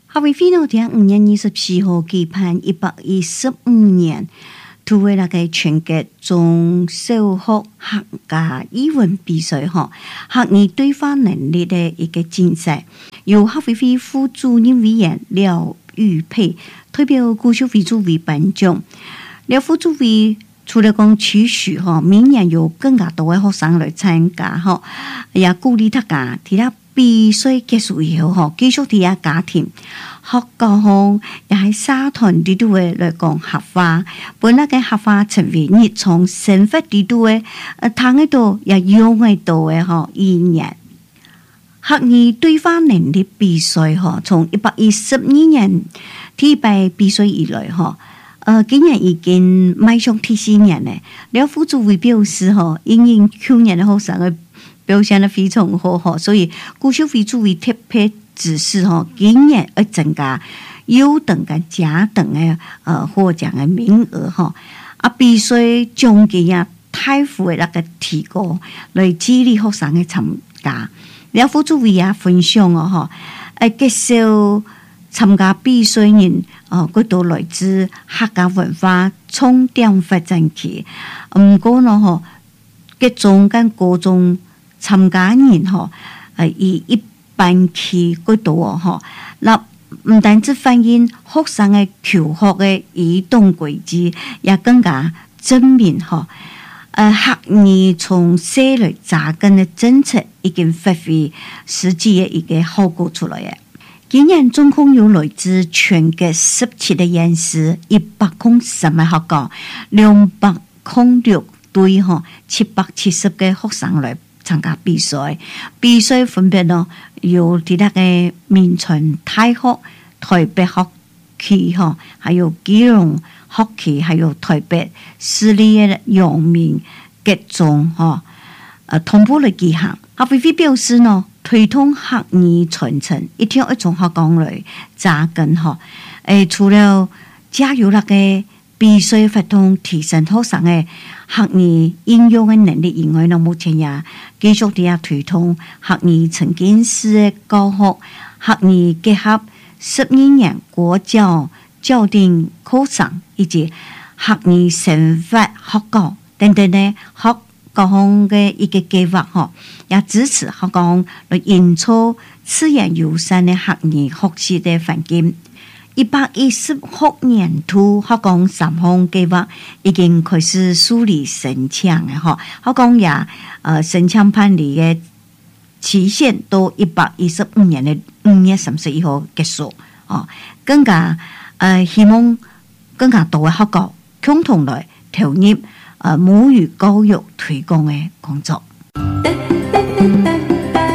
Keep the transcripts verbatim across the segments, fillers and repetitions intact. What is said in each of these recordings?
学会飞呢，在五月二十四號舉辦一百一十五年圖為那個全國中小學客家語文比賽吼，學語對話能力的一個競賽，由學會會副主任委員廖玉佩代表古小會主委頒獎。廖副主委除了講期許吼，明年有更加多的學生來參加吼，也鼓勵大家睇下比賽結束以後吼，繼續睇下家庭。學校吼也係社團制度嘅來講合法，本來嘅合法成為日常生活制度嘅，誒，聽得到也用得到嘅吼語言。學語對話能力比賽吼，從一百一十二年提辦比賽以來吼，誒，今年已經邁向第四年咧。廖副主委表示吼，因應去年嘅學生嘅表現得非常好吼，所以古小會主委特別指示吼，今年要增加優等跟甲等嘅呃獲獎嘅名額吼，啊比賽獎金也大幅嘅那個提高，來激勵學生嘅參加。廖副主委也分享哦吼，誒介紹參加比賽人哦，佢都來自客家文化重點發展區，唔過呢吼，各種跟各種參加人吼，誒以一班期嗰度哦，嗬，嗱唔單止反映學生嘅求學嘅移動軌跡，也更加證明嗬，誒學語從細來扎根嘅政策已經發揮實際嘅一個效果出來嘅。今年總共有來自全國十七個縣市，一百空十個學校，兩百空六隊嗬，七百七十個學生來參加比賽。比賽分別呢有啲那個銘傳大學、台北學區哈，還有基隆學區，還有台北市立嘅陽明各種哈，誒同步嚟舉行。學會會表示呢，推動學語傳承，一定要從學講來扎根哈。誒，除了加入那個比賽活動，提升學生嘅學語應用嘅能力以外呢，目前也繼續地推動學語沉浸式嘅教學，學語結合十二年國教校訂課程以及學語生活學校等等呢，學各項嘅一個計劃嗬，也支持學校來營造資源友善嘅學語學習嘅環境。一百一十學年度學校三項計劃已經開始梳理申請嘅嗬，學校也呃申請辦理嘅期限到一百一十五年嘅五月三十一號結束哦，更加呃希望更加多嘅學校共同來投入呃母語教育推廣嘅工作。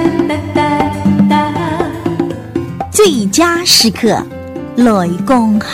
最佳時刻來共